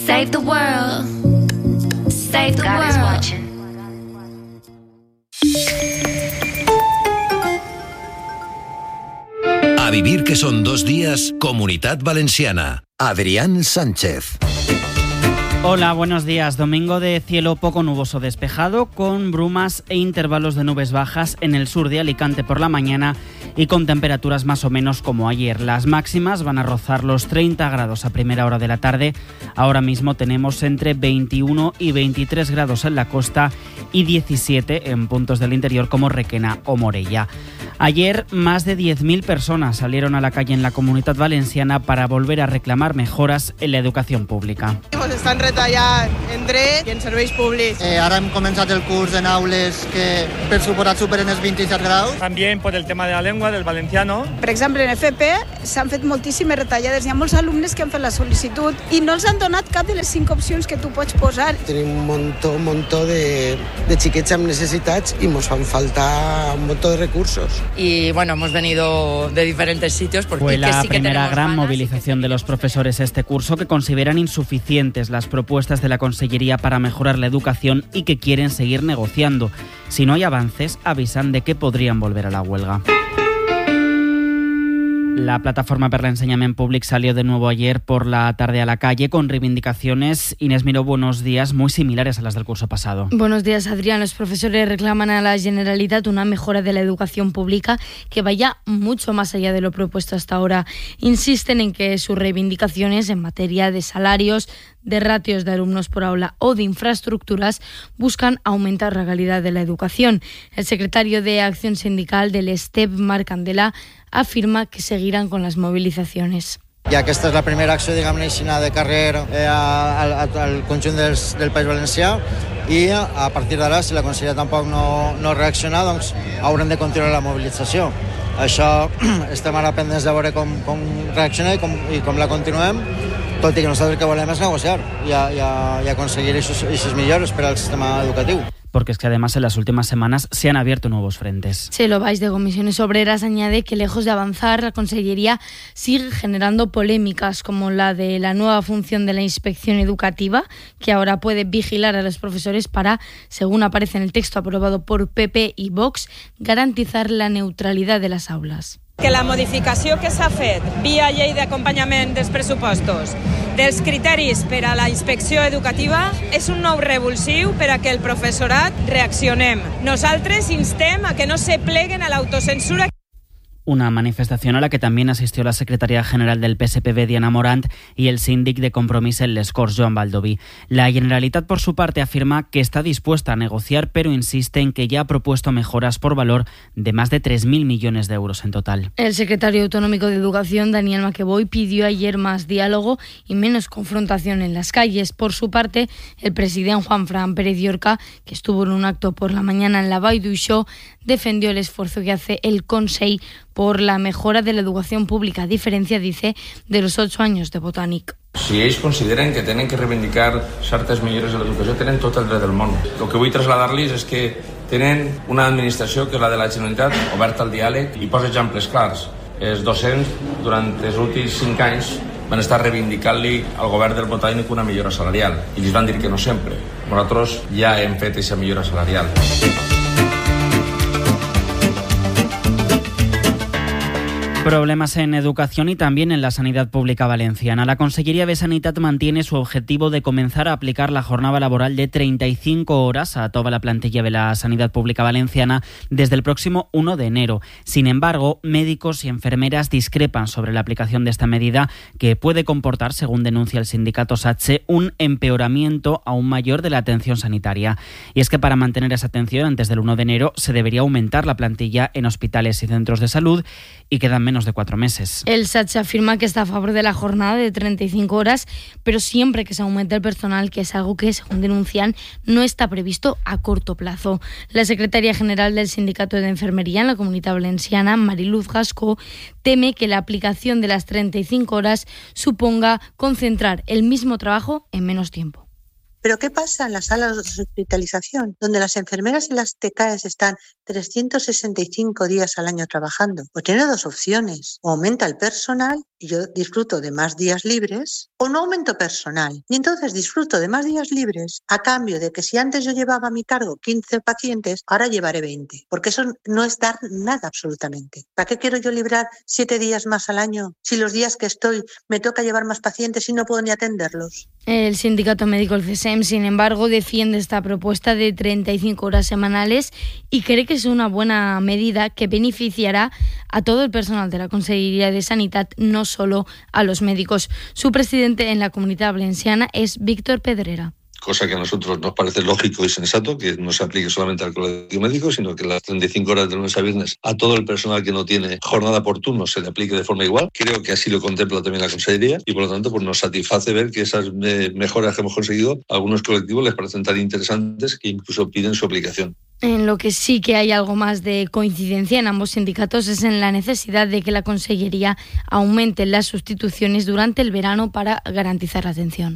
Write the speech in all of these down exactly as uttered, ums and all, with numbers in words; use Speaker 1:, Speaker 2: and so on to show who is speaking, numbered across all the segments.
Speaker 1: Save the world. Save the God world. Is watching.
Speaker 2: A vivir que son dos días, Comunitat Valenciana. Adrián Sánchez.
Speaker 3: Hola, buenos días. Domingo de cielo poco nuboso despejado, con brumas e intervalos de nubes bajas en el sur de Alicante por la mañana y con temperaturas más o menos como ayer. Las máximas van a rozar los treinta grados a primera hora de la tarde. Ahora mismo tenemos entre veintiuno y veintitrés grados en la costa y diecisiete en puntos del interior como Requena o Morella. Ayer más de diez mil personas salieron a la calle en la Comunitat Valenciana para volver a reclamar mejoras en la educación pública.
Speaker 4: Ens estan retallant en dret i en serveis públics.
Speaker 5: Eh, ara hem començat el curs en aules que per suposat superen els vint-i-set graus.
Speaker 6: También por el tema de la lengua, del valenciano.
Speaker 7: Per exemple, en F P s'han fet moltíssimes retallades. Hi ha molts alumnes que han fet la sol·licitud i no els han donat cap de les cinc opcions que tu pots posar.
Speaker 8: Tenim un montó, un montó de, de xiquets amb necessitats i ens fan faltar un montó de recursos.
Speaker 9: Y bueno, hemos venido de diferentes sitios porque
Speaker 3: Fue la
Speaker 9: sí que
Speaker 3: primera gran
Speaker 9: ganas,
Speaker 3: movilización
Speaker 9: sí que
Speaker 3: de los profesores este curso, que consideran insuficientes las propuestas de la Consellería para mejorar la educación y que quieren seguir negociando. Si no hay avances, avisan de que podrían volver a la huelga. La Plataforma per l'Ensenyament Públic salió de nuevo ayer por la tarde a la calle con reivindicaciones, Inés Miró, buenos días, muy similares a las del curso pasado.
Speaker 10: Buenos días, Adrián. Los profesores reclaman a la Generalitat una mejora de la educación pública que vaya mucho más allá de lo propuesto hasta ahora. Insisten en que sus reivindicaciones en materia de salarios, de ratios de alumnos por aula o de infraestructuras buscan aumentar la calidad de la educación. El secretario de Acción Sindical del STEP, Marc Candela, afirma que seguirán con las movilizaciones.
Speaker 5: I aquesta és la primera acció, diguem-ne així, de carrer eh, al, al conjunt dels, del País Valencià i a partir d'ara, si la Conselleria tampoc no, no reacciona, doncs haurem de continuar la mobilització. Això estem ara pendents de veure com, com reacciona i com, i com la continuem, tot i que nosaltres el que volem és negociar i, a, i, a, i aconseguir aquestes millores per al sistema educatiu.
Speaker 3: Porque es que además en las últimas semanas se han abierto nuevos frentes.
Speaker 10: Chelo Valls de Comisiones Obreras añade que lejos de avanzar, la Consellería sigue generando polémicas como la de la nueva función de la inspección educativa, que ahora puede vigilar a los profesores para, según aparece en el texto aprobado por P P y Vox, garantizar la neutralidad de las aulas.
Speaker 11: Que la modificació que s'ha fet via llei d'acompanyament dels pressupostos dels criteris per a la inspecció educativa és un nou revulsiu per a que el professorat reaccionem. Nosaltres instem a que no se pleguen a l'autocensura.
Speaker 3: Una manifestación a la que también asistió la secretaria general del P S P B, Diana Morant, y el síndic de Compromís en Les Corts, Joan Baldoví. La Generalitat, por su parte, afirma que está dispuesta a negociar, pero insiste en que ya ha propuesto mejoras por valor de más de tres mil millones de euros en total.
Speaker 10: El secretario autonómico de Educación, Daniel Maqueboy, pidió ayer más diálogo y menos confrontación en las calles. Por su parte, el presidente Juanfran Pérez Llorca, que estuvo en un acto por la mañana en la Vall d'Uixó, defendió el esfuerzo que hace el Consell por la mejora de la educación pública, a diferencia, dice, de los ocho años de Botànic.
Speaker 12: Si ells consideren que tenen que reivindicar certes millores de l'educació, tenen tot el dret del món. El que vull traslladar-los és que tenen una administració que és la de la Generalitat, oberta al diàleg, i posa exemples clars. Els docents, durant els últims cinc anys, van estar reivindicant-li al govern del Botànic una millora salarial, i els van dir que no sempre. Nosaltres ja hem fet aquesta millora salarial.
Speaker 3: Problemas en educación y también en la sanidad pública valenciana. La Consellería de Sanitat mantiene su objetivo de comenzar a aplicar la jornada laboral de treinta y cinco horas a toda la plantilla de la sanidad pública valenciana desde el próximo uno de enero. Sin embargo, médicos y enfermeras discrepan sobre la aplicación de esta medida, que puede comportar, según denuncia el sindicato SATSE, un empeoramiento aún mayor de la atención sanitaria. Y es que para mantener esa atención antes del uno de enero se debería aumentar la plantilla en hospitales y centros de salud, y quedan menos de cuatro meses.
Speaker 10: El SATSE afirma que está a favor de la jornada de treinta y cinco horas, pero siempre que se aumente el personal, que es algo que, según denuncian, no está previsto a corto plazo. La secretaria general del Sindicato de Enfermería en la Comunitat Valenciana, Mariluz Gascó, teme que la aplicación de las treinta y cinco horas suponga concentrar el mismo trabajo en menos tiempo.
Speaker 13: ¿Pero qué pasa en las salas de hospitalización, donde las enfermeras y las T K Es están trescientos sesenta y cinco días al año trabajando. Pues tiene dos opciones. O aumenta el personal y yo disfruto de más días libres, o no aumento personal. Y entonces disfruto de más días libres a cambio de que si antes yo llevaba a mi cargo quince pacientes, ahora llevaré veinte. Porque eso no es dar nada absolutamente. ¿Para qué quiero yo librar siete días más al año si los días que estoy me toca llevar más pacientes y no puedo ni atenderlos?
Speaker 10: El sindicato médico, el C S E M, sin embargo, defiende esta propuesta de treinta y cinco horas semanales y cree que es una buena medida que beneficiará a todo el personal de la Consellería de Sanidad, no solo a los médicos. Su presidente en la Comunidad Valenciana es Víctor Pedrera.
Speaker 14: Cosa que a nosotros nos parece lógico y sensato, que no se aplique solamente al colectivo médico, sino que las treinta y cinco horas de lunes a viernes a todo el personal que no tiene jornada por turno se le aplique de forma igual. Creo que así lo contempla también la Consellería y por lo tanto pues nos satisface ver que esas mejoras que hemos conseguido a algunos colectivos les parecen tan interesantes que incluso piden su aplicación.
Speaker 10: En lo que sí que hay algo más de coincidencia en ambos sindicatos es en la necesidad de que la Consellería aumente las sustituciones durante el verano para garantizar la atención.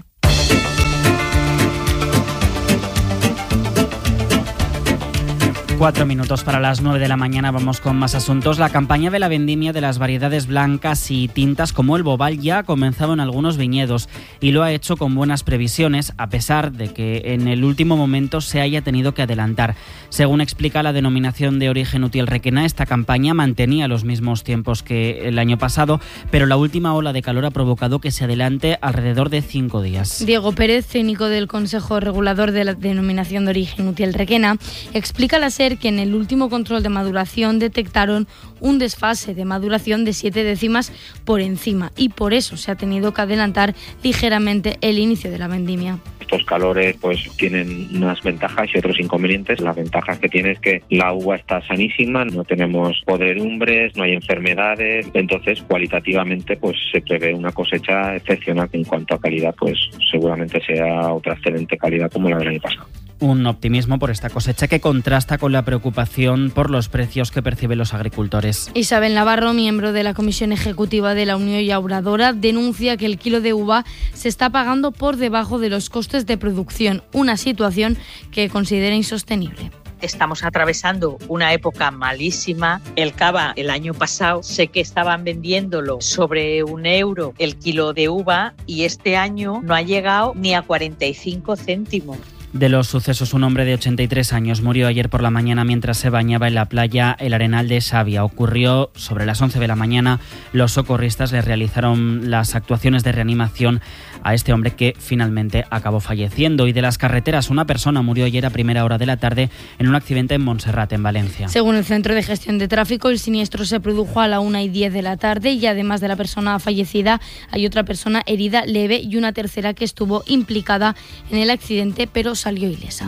Speaker 3: Cuatro minutos para las nueve de la mañana, vamos con más asuntos. La campaña de la vendimia de las variedades blancas y tintas como el Bobal ya ha comenzado en algunos viñedos y lo ha hecho con buenas previsiones, a pesar de que en el último momento se haya tenido que adelantar. Según explica la denominación de origen Utiel Requena, esta campaña mantenía los mismos tiempos que el año pasado, pero la última ola de calor ha provocado que se adelante alrededor de cinco días.
Speaker 10: Diego Pérez, técnico del Consejo Regulador de la denominación de origen Utiel Requena, explica la serie que en el último control de maduración detectaron un desfase de maduración de siete décimas por encima y por eso se ha tenido que adelantar ligeramente el inicio de la vendimia.
Speaker 15: Estos calores pues tienen unas ventajas y otros inconvenientes. Las ventajas que tiene es que la uva está sanísima, no tenemos podredumbres, no hay enfermedades, entonces cualitativamente pues se prevé una cosecha excepcional que en cuanto a calidad pues seguramente sea otra excelente calidad como la del año pasado.
Speaker 3: Un optimismo por esta cosecha que contrasta con la preocupación por los precios que perciben los agricultores.
Speaker 10: Isabel Navarro, miembro de la Comisión Ejecutiva de la Unión Llauradora, denuncia que el kilo de uva se está pagando por debajo de los costes de producción, una situación que considera insostenible.
Speaker 16: Estamos atravesando una época malísima. El cava el año pasado sé que estaban vendiéndolo sobre un euro el kilo de uva y este año no ha llegado ni a cuarenta y cinco céntimos.
Speaker 3: De los sucesos, un hombre de ochenta y tres años murió ayer por la mañana mientras se bañaba en la playa El Arenal de Xàbia. Ocurrió sobre las once de la mañana. Los socorristas le realizaron las actuaciones de reanimación a este hombre que finalmente acabó falleciendo. Y de las carreteras, una persona murió ayer a primera hora de la tarde en un accidente en Montserrat, en Valencia.
Speaker 10: Según el Centro de Gestión de Tráfico, el siniestro se produjo a la una y diez de la tarde y además de la persona fallecida hay otra persona herida leve y una tercera que estuvo implicada en el accidente pero salió ilesa.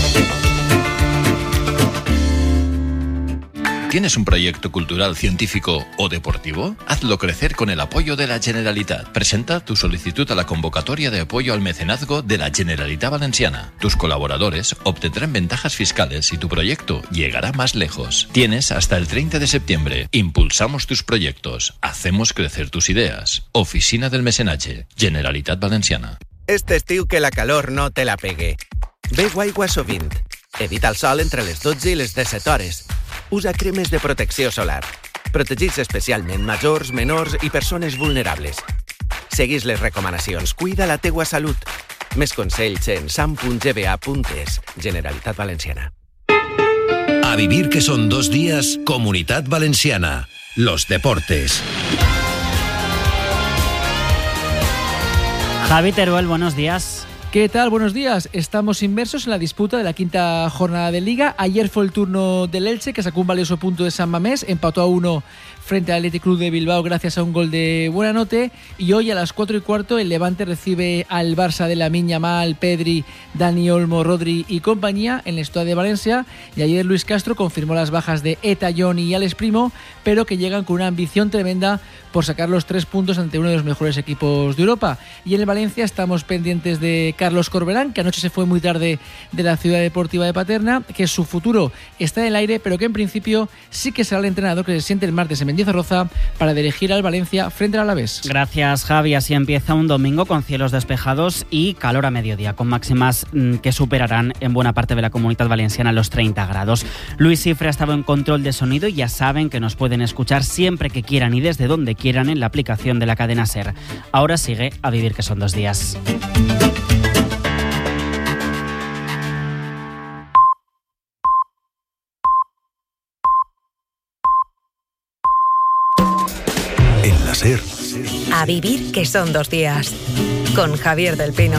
Speaker 2: ¿Tienes un proyecto cultural, científico o deportivo? Hazlo crecer con el apoyo de la Generalitat. Presenta tu solicitud a la convocatoria de apoyo al mecenazgo de la Generalitat Valenciana. Tus colaboradores obtendrán ventajas fiscales y tu proyecto llegará más lejos. Tienes hasta el treinta de septiembre. Impulsamos tus proyectos. Hacemos crecer tus ideas. Oficina del Mecenatge. Generalitat Valenciana.
Speaker 17: Este estiu que la calor no te la pegue. Beu aigua sovint. Evita el sol entre les dotze i les disset hores. Usa cremes de protecció solar. Protegits especialment majors, menors i persones vulnerables. Seguís les recomanacions. Cuida la teua salut. Més consells en sam punt g b a punt es. Generalitat Valenciana.
Speaker 2: A vivir que son dos días, Comunidad Valenciana. Los deportes.
Speaker 3: Javi Teruel, buenos días.
Speaker 18: ¿Qué tal? Buenos días. Estamos inmersos en la disputa de la quinta jornada de Liga. Ayer fue el turno del Elche, que sacó un valioso punto de San Mamés, empató a uno frente al Athletic Club de Bilbao gracias a un gol de Buenanote. Y hoy a las cuatro y cuarto el Levante recibe al Barça de Lamine Yamal, Pedri, Dani Olmo, Rodri y compañía en el Estadio de Valencia. Y ayer Luis Castro confirmó las bajas de Eta, John y Alex Primo, pero que llegan con una ambición tremenda por sacar los tres puntos ante uno de los mejores equipos de Europa. Y en el Valencia estamos pendientes de Carlos Corberán, que anoche se fue muy tarde de la Ciudad Deportiva de Paterna, que su futuro está en el aire, pero que en principio sí que será el entrenador que se siente el martes en Mendiola. Mendizorroza para dirigir al Valencia frente al Alavés.
Speaker 3: Gracias, Javi. Así empieza un domingo con cielos despejados y calor a mediodía, con máximas mmm, que superarán en buena parte de la Comunidad Valenciana los treinta grados. Luis Cifre ha estado en control de sonido y ya saben que nos pueden escuchar siempre que quieran y desde donde quieran en la aplicación de la cadena SER. Ahora sigue A Vivir, que son dos días.
Speaker 19: En la SER.
Speaker 20: A Vivir, que son dos días. Con Javier del Pino.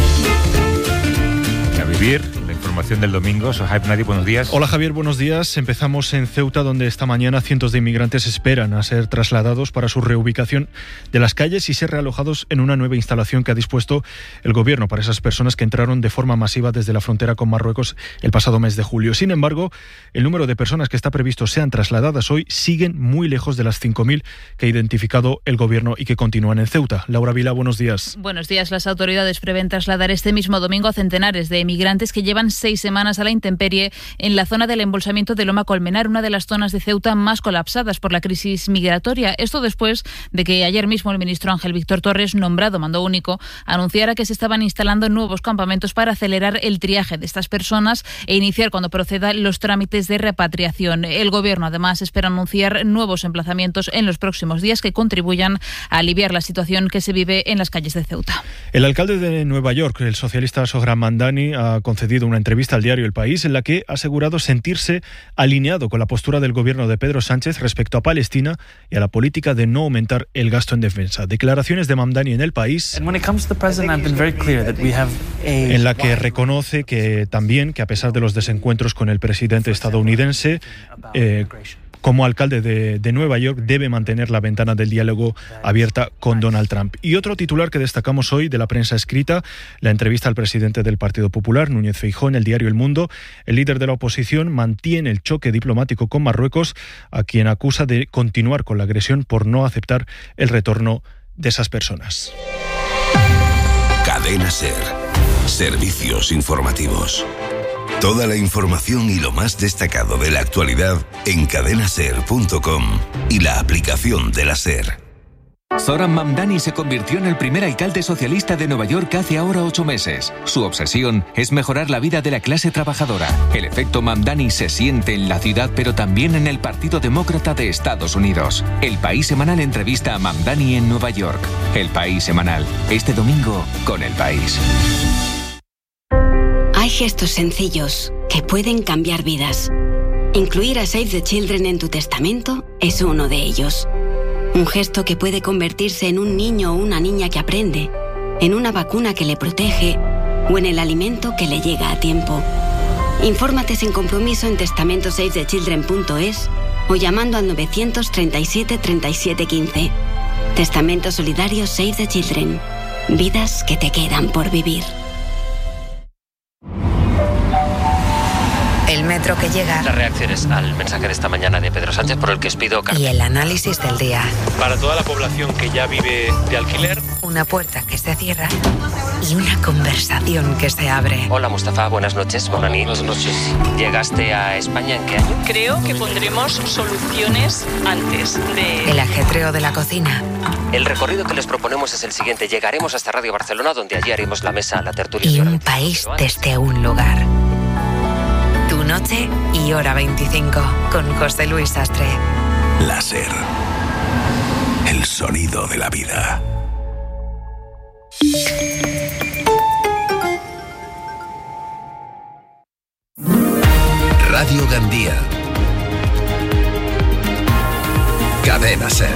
Speaker 21: A Vivir, la información del domingo. Sohaib Nadi, buenos días.
Speaker 22: Hola Javier, buenos días. Empezamos en Ceuta, donde esta mañana cientos de inmigrantes esperan a ser trasladados para su reubicación de las calles y ser realojados en una nueva instalación que ha dispuesto el gobierno para esas personas que entraron de forma masiva desde la frontera con Marruecos el pasado mes de julio. Sin embargo, el número de personas que está previsto sean trasladadas hoy siguen muy lejos de las cinco mil que ha identificado el gobierno y que continúan en Ceuta. Laura Vila, buenos días.
Speaker 23: Buenos días. Las autoridades prevén trasladar este mismo domingo a centenares de inmigrantes que llevan seis semanas a la intemperie en la zona del embolsamiento de Loma Colmenar, una de las zonas de Ceuta más colapsadas por la crisis migratoria. Esto después de que ayer mismo el ministro Ángel Víctor Torres, nombrado mando único, anunciara que se estaban instalando nuevos campamentos para acelerar el triaje de estas personas e iniciar cuando procedan los trámites de repatriación. El gobierno además espera anunciar nuevos emplazamientos en los próximos días que contribuyan a aliviar la situación que se vive en las calles de Ceuta.
Speaker 22: El alcalde de Nueva York, el socialista Sohran Mamdani, ha concedido una entrevista al diario El País en la que ha asegurado sentirse alineado con la postura del gobierno de Pedro Sánchez respecto a Palestina y a la política de no aumentar el gasto en defensa. Declaraciones de Mamdani en El País, en la que reconoce que también que a pesar de los desencuentros con el presidente estadounidense, eh, como alcalde de, de Nueva York debe mantener la ventana del diálogo abierta con Donald Trump. Y otro titular que destacamos hoy de la prensa escrita, la entrevista al presidente del Partido Popular, Núñez Feijóo, en el diario El Mundo. El líder de la oposición mantiene el choque diplomático con Marruecos, a quien acusa de continuar con la agresión por no aceptar el retorno de esas personas.
Speaker 19: Cadena SER. Servicios informativos. Toda la información y lo más destacado de la actualidad en cadena ser punto com y la aplicación de la SER.
Speaker 24: Zohran Mamdani se convirtió en el primer alcalde socialista de Nueva York hace ahora ocho meses. Su obsesión es mejorar la vida de la clase trabajadora. El efecto Mamdani se siente en la ciudad, pero también en el Partido Demócrata de Estados Unidos. El País Semanal entrevista a Mamdani en Nueva York. El País Semanal, este domingo con El País.
Speaker 25: Hay gestos sencillos que pueden cambiar vidas. Incluir a Save the Children en tu testamento es uno de ellos. Un gesto que puede convertirse en un niño o una niña que aprende, en una vacuna que le protege o en el alimento que le llega a tiempo. Infórmate sin compromiso en testamento save the children punto es o llamando al novecientos treinta y siete treinta y siete quince. Testamento solidario Save the Children. Vidas que te quedan por vivir.
Speaker 20: El metro que llega.
Speaker 26: Las reacciones al mensaje de esta mañana de Pedro Sánchez por el que os pido carta.
Speaker 20: Y el análisis del día.
Speaker 26: Para toda la población que ya vive de alquiler.
Speaker 20: Una puerta que se cierra y una conversación que se abre.
Speaker 26: Hola Mustafa, buenas noches. Buenas noches. ¿Llegaste a España en qué año?
Speaker 27: Creo que pondremos soluciones antes de...
Speaker 20: El ajetreo de la cocina.
Speaker 26: El recorrido que les proponemos es el siguiente. Llegaremos hasta Radio Barcelona, donde allí haremos la mesa, la tertulia.
Speaker 20: Y un país desde un lugar. Tu noche y hora veinticinco con José Luis Sastre.
Speaker 19: La SER. El sonido de la vida. Radio Gandía. Cadena SER.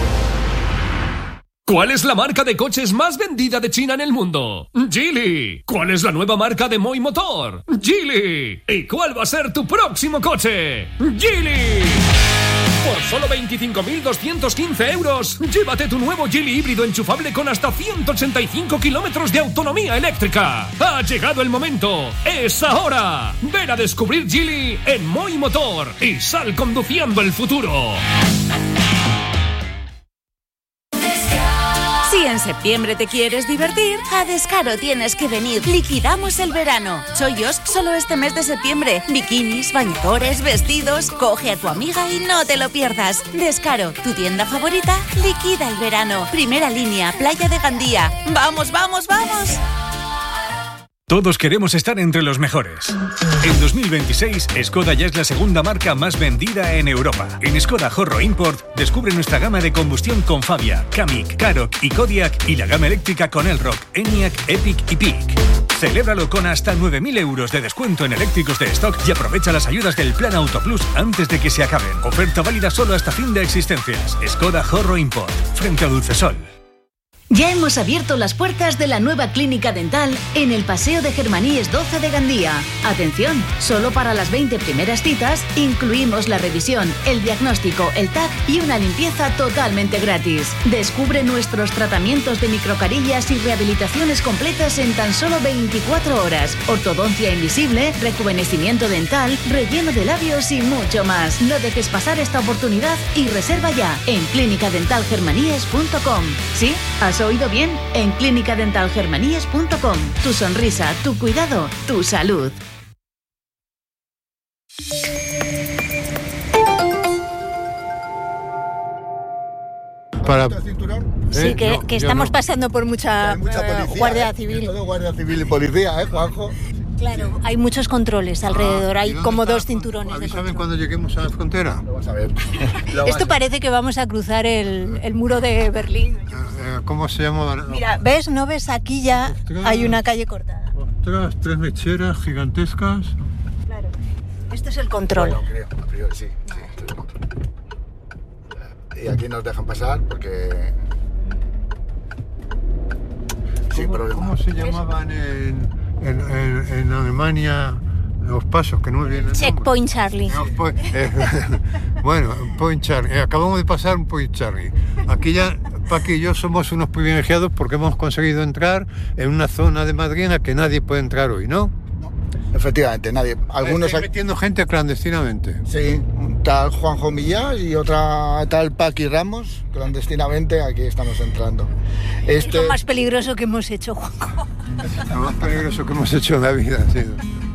Speaker 28: ¿Cuál es la marca de coches más vendida de China en el mundo? Geely. ¿Cuál es la nueva marca de Moi Motor? Geely. ¿Y cuál va a ser tu próximo coche? Geely. Por solo veinticinco mil doscientos quince euros, llévate tu nuevo Geely híbrido enchufable con hasta ciento ochenta y cinco kilómetros de autonomía eléctrica. Ha llegado el momento. ¡Es ahora! Ven a descubrir Geely en Moi Motor y sal conduciendo el futuro.
Speaker 20: Si en
Speaker 1: septiembre te quieres divertir, a Descaro tienes que venir. Liquidamos el verano. Chollos solo este mes de septiembre. Bikinis, bañadores, vestidos. Coge a tu amiga y no te lo pierdas. Descaro, tu tienda favorita, liquida el verano. Primera línea, Playa de Gandía. ¡Vamos, vamos, vamos!
Speaker 4: Todos queremos estar entre los mejores. En dos mil veintiséis, Skoda ya es la segunda marca más vendida en Europa. En Skoda Horro Import, descubre nuestra gama de combustión con Fabia, Kamiq, Karoq y Kodiaq y la gama eléctrica con Elroq, Enyaq, Epic y Peak. Celébralo con hasta nueve mil euros de descuento en eléctricos de stock y aprovecha las ayudas del Plan Auto Plus antes de que se acaben. Oferta válida solo hasta fin de existencias. Skoda Horro Import, frente a Dulcesol.
Speaker 5: Ya hemos abierto las puertas de la nueva clínica dental en el Paseo de Germaníes doce de Gandía. Atención, solo para las veinte primeras citas incluimos la revisión, el diagnóstico, el T A C y una limpieza totalmente gratis. Descubre nuestros tratamientos de microcarillas y rehabilitaciones completas en tan solo veinticuatro horas. Ortodoncia invisible, rejuvenecimiento dental, relleno de labios y mucho más. No dejes pasar esta oportunidad y reserva ya en clínica dental germaníes punto com. ¿Sí? ¿Has oído bien? En clínica dental germaníes punto com. Tu sonrisa, tu cuidado, tu salud.
Speaker 6: Para...
Speaker 7: Sí,
Speaker 6: ¿Eh?
Speaker 7: que,
Speaker 6: no,
Speaker 7: que estamos
Speaker 6: no.
Speaker 7: pasando por mucha,
Speaker 6: mucha
Speaker 7: eh,
Speaker 6: policía,
Speaker 7: guardia
Speaker 6: ¿eh?
Speaker 7: civil.
Speaker 6: Todo guardia civil y policía, ¿eh, Juanjo?
Speaker 7: Claro, hay muchos controles alrededor,
Speaker 6: Ah,
Speaker 7: hay
Speaker 6: ¿y dónde
Speaker 7: como
Speaker 6: está?
Speaker 7: dos cinturones de
Speaker 6: Avísame
Speaker 7: control.
Speaker 6: cuando lleguemos a la frontera. Lo vas a ver.
Speaker 7: Esto parece que vamos a cruzar el, el muro de Berlín.
Speaker 6: Eh, ¿Cómo se llama?
Speaker 7: Mira, ¿ves? ¿No ves? Aquí ya
Speaker 6: Ostras.
Speaker 7: hay una calle cortada.
Speaker 6: Ostras, tres mecheras gigantescas.
Speaker 7: Claro. Esto es el control.
Speaker 6: Bueno, creo, a priori sí, sí, esto es el control. Y aquí nos dejan pasar porque... Sin problema. ¿Cómo se llamaban en, en, en, en Alemania los pasos que no me vienen?
Speaker 7: Checkpoint Charlie.
Speaker 6: No, pues, eh, bueno, Point Charlie. Eh, acabamos de pasar un Point Charlie. Aquí ya, Paqui y yo somos unos privilegiados porque hemos conseguido entrar en una zona de Madrid en la que nadie puede entrar hoy, ¿no?
Speaker 8: Efectivamente, nadie. Algunos
Speaker 6: Están metiendo gente clandestinamente.
Speaker 8: Sí, un tal Juanjo Millás y otra tal Paqui Ramos, clandestinamente aquí estamos entrando.
Speaker 7: Este... Es lo más peligroso que hemos hecho, Juanjo.
Speaker 6: Lo más peligroso que hemos hecho en la vida ha sido.